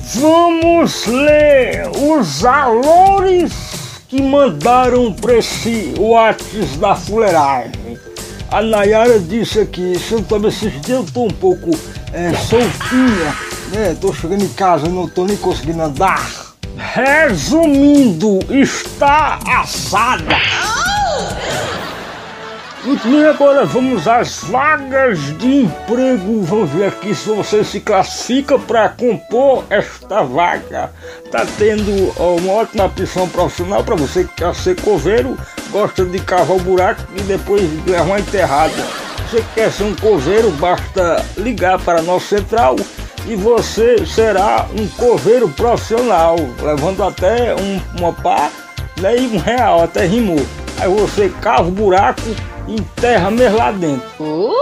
Vamos ler os valores que mandaram para esse WhatsApp da fuleiragem. A Nayara disse aqui, esses dias eu tô um pouco soltinha, né? Tô chegando em casa, não tô nem conseguindo andar. Resumindo, está assada. Muito bem, agora vamos às vagas de emprego. Vamos ver aqui se você se classifica para compor esta vaga. Tá tendo uma ótima opção profissional para você que quer ser coveiro, gosta de cavar o buraco e depois levar uma enterrada. Você que quer ser um coveiro, basta ligar para a nossa central e você será um coveiro profissional, levando até uma pá, né, e R$1, até rimou. Aí você cava o buraco e enterra mesmo lá dentro.